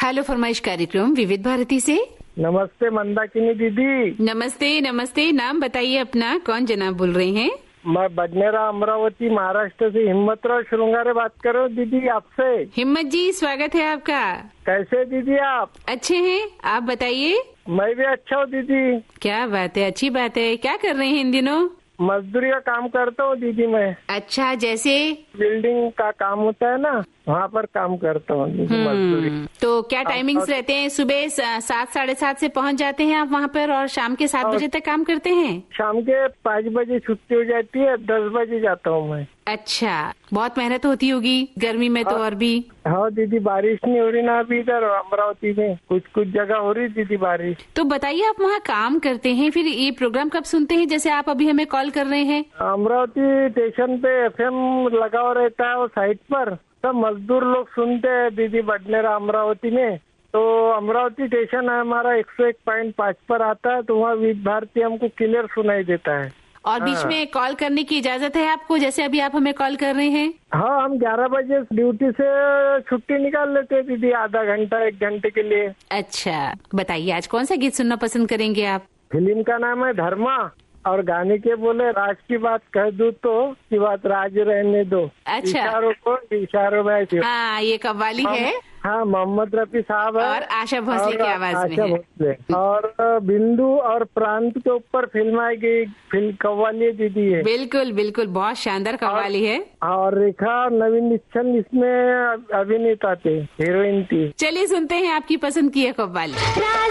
Hello फरमाइश कार्यक्रम विविध भारती से। नमस्ते मंदाकिनी दीदी। नमस्ते नमस्ते। नाम बताइए अपना, कौन जनाब बोल रहे हैं? मैं बडनेरा अमरावती महाराष्ट्र से हिम्मतराव श्रृंगारे बात कर रहा हूँ दीदी आपसे। हिम्मत जी, स्वागत है आपका। कैसे दीदी आप? अच्छे हैं, आप बताइए। मैं भी अच्छा हूँ दीदी। क्या बात है, अच्छी बात है। क्या कर रहे हैं इन दिनों? मजदूरी का काम करता हूँ दीदी मैं। अच्छा, जैसे बिल्डिंग का काम होता है ना, वहाँ पर काम करता हूँ दीदी, मजदूरी। तो क्या टाइमिंग्स रहते हैं? सुबह 7 साढ़े 7 से पहुँच जाते हैं आप वहाँ पर और शाम के 7 बजे तक काम करते हैं? शाम के 5 बजे छुट्टी हो जाती है, 10 बजे जाता हूँ मैं। अच्छा, बहुत मेहनत होती होगी गर्मी में तो। और भी हाँ दीदी, बारिश नहीं हो रही ना अभी इधर अमरावती में, कुछ जगह हो रही दीदी बारिश। तो बताइए, आप वहाँ काम करते हैं, फिर ये प्रोग्राम कब सुनते हैं? जैसे आप अभी हमें कॉल कर रहे हैं। अमरावती स्टेशन पे FM लगा हुआ रहता है, वो साइट पर सब मजदूर लोग सुनते हैं दीदी, बडनेरा अमरावती में। तो अमरावती स्टेशन है हमारा 101.5 पर आता है, तो वहाँ विविध भारती हमको क्लियर सुनाई देता है। और बीच में कॉल करने की इजाजत है आपको, जैसे अभी आप हमें कॉल कर रहे हैं? हाँ, हम 11 बजे ड्यूटी से छुट्टी निकाल लेते हैं दीदी, आधा घंटा 1 घंटे के लिए। अच्छा, बताइए आज कौन सा गीत सुनना पसंद करेंगे आप? फिल्म का नाम है धर्मा और गाने के बोले राज की बात कह दूं तो की बात राज रहने दो। अच्छा, इशारों को इशारों में। हाँ, ये कव्वाली है। हाँ, मोहम्मद रफी साहब है और आशा भोसले की आवाज में आशा भोसले। और बिंदु और प्रांत के ऊपर फिल्म आएगी, फिल्म कव्वाली दीदी है। बिल्कुल बिल्कुल, बहुत शानदार कव्वाली है। और रेखा नवीन निश्चल इसमें अभिनेता थे, हीरोइन थी। चलिए सुनते हैं आपकी पसंद की है कव्वाली।